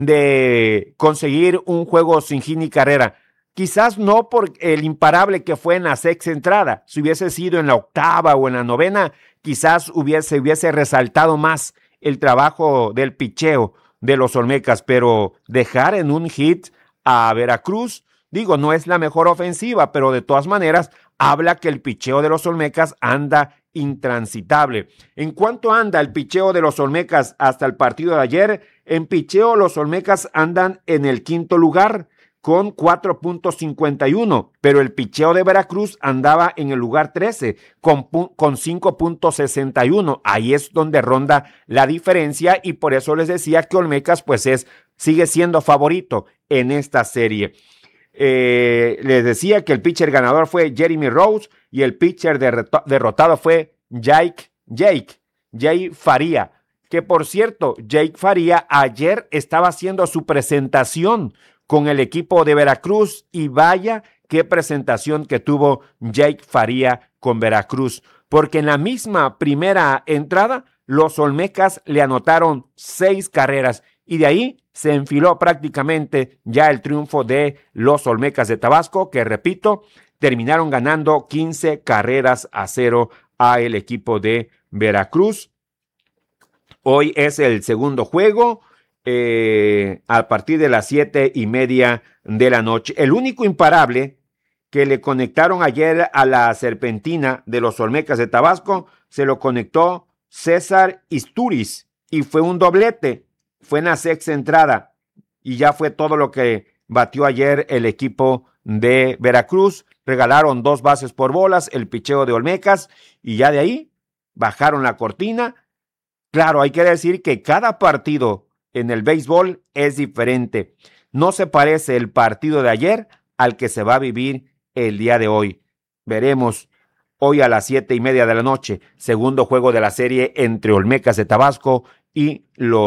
de conseguir un juego sin hit ni carrera. Quizás no por el imparable que fue en la sexta entrada. Si hubiese sido en la octava o en la novena, quizás hubiese resaltado más el trabajo del picheo de los Olmecas, pero dejar en un hit a Veracruz, digo, no es la mejor ofensiva, pero de todas maneras habla que el picheo de los Olmecas anda intransitable. En cuanto anda el picheo de los Olmecas hasta el partido de ayer, en picheo los Olmecas andan en el quinto lugar con 4.51, pero el picheo de Veracruz andaba en el lugar 13 con 5.61. Ahí es donde ronda la diferencia y por eso les decía que Olmecas pues sigue siendo favorito en esta serie. Les decía que el pitcher ganador fue Jeremy Rose y el pitcher derrotado fue Jake Faría, que por cierto, Jake Faría ayer estaba haciendo su presentación con el equipo de Veracruz y vaya qué presentación que tuvo Jake Faría con Veracruz, porque en la misma primera entrada los Olmecas le anotaron 6 carreras y de ahí se enfiló prácticamente ya el triunfo de los Olmecas de Tabasco, que repito, terminaron ganando 15-0 a el equipo de Veracruz. Hoy es el segundo juego, a partir de las 7:30 de la noche. El único imparable que le conectaron ayer a la serpentina de los Olmecas de Tabasco, se lo conectó César Isturiz y fue un doblete. Fue en la sexta entrada y ya fue todo lo que batió ayer el equipo de Veracruz. Regalaron 2 bases por bolas, el picheo de Olmecas y ya de ahí bajaron la cortina. Claro, hay que decir que cada partido en el béisbol es diferente. No se parece el partido de ayer al que se va a vivir el día de hoy. Veremos hoy a las 7:30 de la noche, segundo juego de la serie entre Olmecas de Tabasco y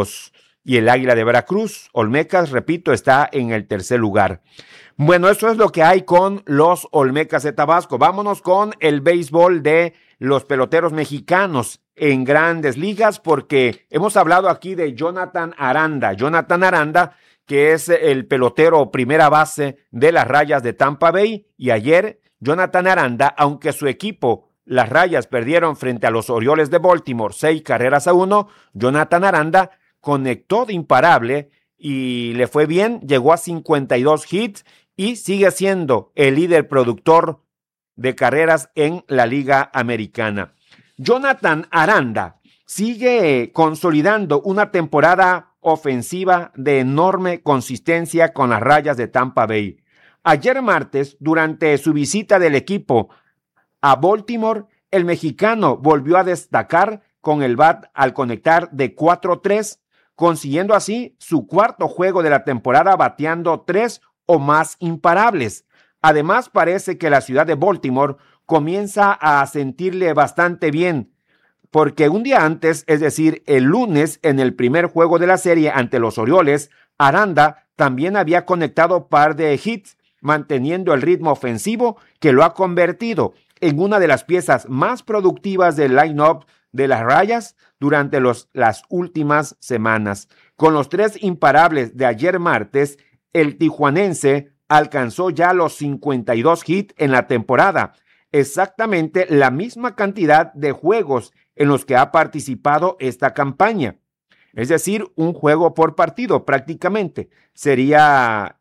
el Águila de Veracruz. Olmecas, repito, está en el tercer lugar. Bueno, eso es lo que hay con los Olmecas de Tabasco. Vámonos con el béisbol de los peloteros mexicanos en Grandes Ligas, porque hemos hablado aquí de Jonathan Aranda. Jonathan Aranda, que es el pelotero primera base de las Rayas de Tampa Bay, y ayer Jonathan Aranda, aunque su equipo, las Rayas, perdieron frente a los Orioles de Baltimore 6-1, Jonathan Aranda conectó de imparable y le fue bien, llegó a 52 hits y sigue siendo el líder productor de carreras en la Liga Americana. Jonathan Aranda sigue consolidando una temporada ofensiva de enorme consistencia con las Rayas de Tampa Bay. Ayer martes, durante su visita del equipo a Baltimore, el mexicano volvió a destacar con el bat al conectar de 4-3, consiguiendo así su cuarto juego de la temporada bateando 3 o más imparables. Además, parece que la ciudad de Baltimore comienza a sentirle bastante bien, porque un día antes, es decir, el lunes, en el primer juego de la serie ante los Orioles, Aranda también había conectado par de hits, manteniendo el ritmo ofensivo que lo ha convertido en una de las piezas más productivas del line-up de las Rayas durante las últimas semanas. Con los 3 imparables de ayer martes, el tijuanense alcanzó ya los 52 hits en la temporada, exactamente la misma cantidad de juegos en los que ha participado esta campaña. Es decir, un juego por partido prácticamente sería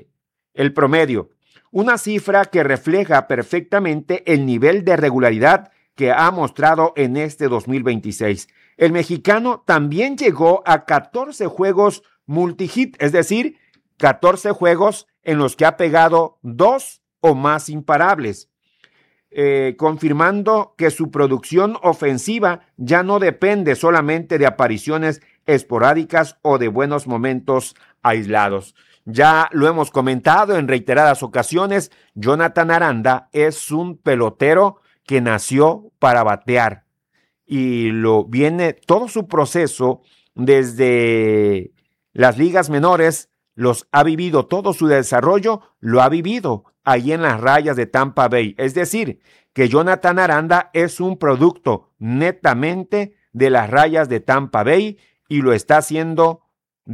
el promedio. Una cifra que refleja perfectamente el nivel de regularidad que ha mostrado en este 2026. El mexicano también llegó a 14 juegos multihit, es decir, 14 juegos en los que ha pegado 2 o más imparables, confirmando que su producción ofensiva ya no depende solamente de apariciones esporádicas o de buenos momentos aislados. Ya lo hemos comentado en reiteradas ocasiones, Jonathan Aranda es un pelotero que nació para batear y viene todo su proceso desde las ligas menores, los ha vivido, todo su desarrollo lo ha vivido ahí en las Rayas de Tampa Bay. Es decir, que Jonathan Aranda es un producto netamente de las Rayas de Tampa Bay y lo está haciendo